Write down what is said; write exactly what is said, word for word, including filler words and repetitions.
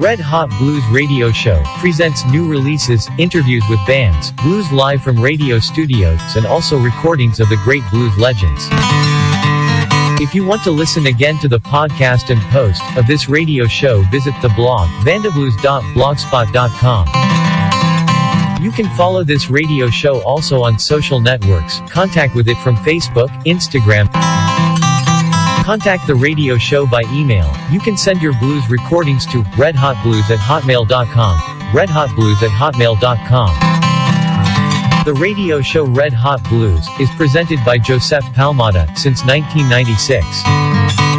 Red Hot Blues Radio Show presents new releases, interviews with bands, blues live from radio studios, and also recordings of the great blues legends. If you want to listen again to the podcast and post of this radio show, visit the blog vandablues dot blogspot dot com. You can follow this radio show also on social networks. Contact with it from Facebook, Instagram. Contact the radio show by email. You can send your blues recordings to redhotblues at hotmail dot com. redhotblues at hotmail dot com. The radio show Red Hot Blues is presented by Joseph Palmada since nineteen ninety-six.